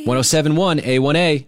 107.1 A1A.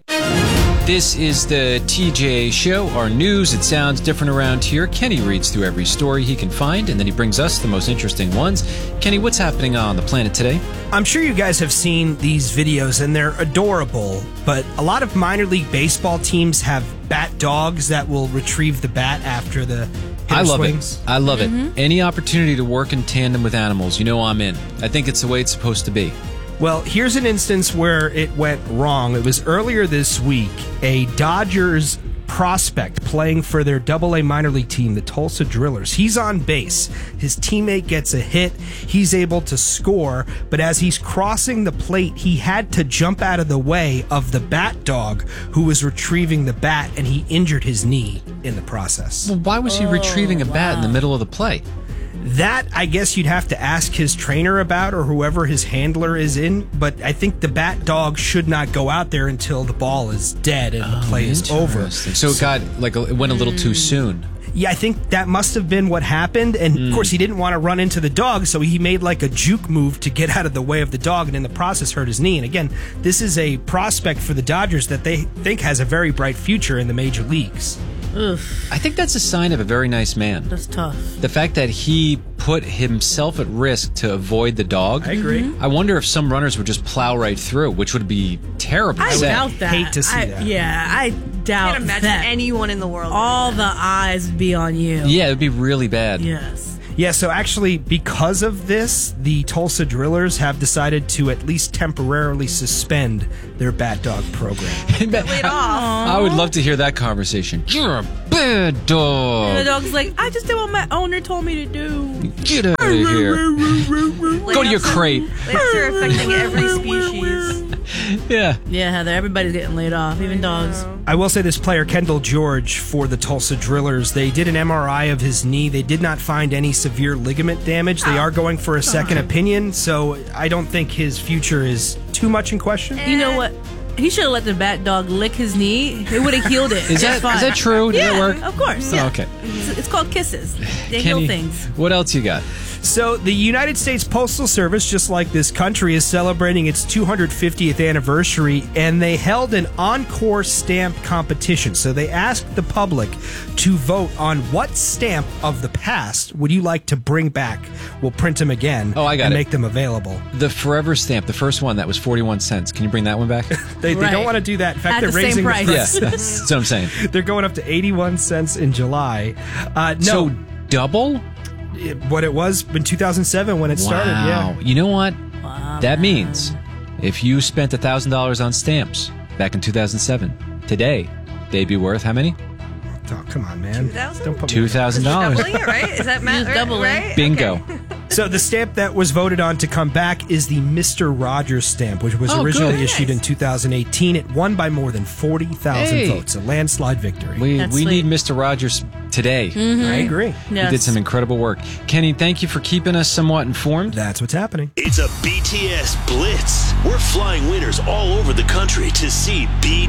This is the TJ Show, our news. It sounds different around here. Kenny reads through every story he can find, and then he brings us the most interesting ones. Kenny, what's happening on the planet today? I'm sure you guys have seen these videos, and they're adorable, but a lot of minor league baseball teams have bat dogs that will retrieve the bat after the hitter swings. I love it. Any opportunity to work in tandem with animals, you know I'm in. I think it's the way it's supposed to be. Well, here's an instance where it went wrong. It was earlier this week. A Dodgers prospect playing for their AA minor league team, the Tulsa Drillers. He's on base. His teammate gets a hit. He's able to score, but as he's crossing the plate, he had to jump out of the way of the bat dog who was retrieving the bat, and he injured his knee in the process. Well, why was he retrieving a bat in the middle of the play? That, I guess you'd have to ask his trainer about, or whoever his handler is in, but I think the bat dog should not go out there until the ball is dead and the play is over. So it went a little too soon. Yeah, I think that must have been what happened, and of course he didn't want to run into the dog, so he made like a juke move to get out of the way of the dog, and in the process hurt his knee. And again, this is a prospect for the Dodgers that they think has a very bright future in the major leagues. Oof. I think that's a sign of a very nice man. That's tough. The fact that he put himself at risk to avoid the dog. I agree. I wonder if some runners would just plow right through, which would be terrible. I doubt that. Hate to see that. Yeah, I doubt I can't imagine that. anyone in the world. All the eyes would be on you. Yeah, it would be really bad. Yes. Yeah, so actually, because of this, the Tulsa Drillers have decided to at least temporarily suspend their bat dog program. Laid off. I would love to hear that conversation. You're a bad dog. And the dog's like, I just did what my owner told me to do. Get out of here. Go to your crate. Layoffs are affecting every species. Yeah. Yeah, Heather, everybody's getting laid off, even dogs. I will say this player, Kendall George, for the Tulsa Drillers, they did an MRI of his knee. They did not find any severe ligament damage. They are going for a second opinion, so I don't think his future is too much in question. You know what? He should have let the bat dog lick his knee. It would have healed it. Is that true? Does Yeah, that work? of course. Oh, Yeah. okay. It's called kisses. They Kenny, heal things. what else you got? So the United States Postal Service, just like this country, is celebrating its 250th anniversary, and they held an encore stamp competition. So they asked the public to vote on what stamp of the past would you like to bring back. We'll print them again and make them available. The Forever stamp, the first one, that was 41 cents. Can you bring that one back? They don't want to do that. In fact, At they're the same raising price. the Yeah, that's what I'm saying. They're going up to 81 cents in July. So double? What it was in 2007 when it started, yeah. You know what? That means if you spent $1,000 on stamps back in 2007, today, they'd be worth how many? Oh, come on, man. 2,000? Don't put me $2,000. Doubling it, right? Is that math? doubling. Right? Bingo. Okay. So the stamp that was voted on to come back is the Mr. Rogers stamp, which was originally good. issued in 2018. It won by more than 40,000 votes, a landslide victory. We That's need sweet. Mr. Rogers today. I agree. He Yes. did some incredible work. Kenny, thank you for keeping us somewhat informed. That's what's happening. It's a BTS Blitz. We're flying winners all over the country to see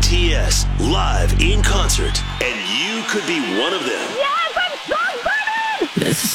BTS live in concert, and you could be one of them. Yes, I'm so excited!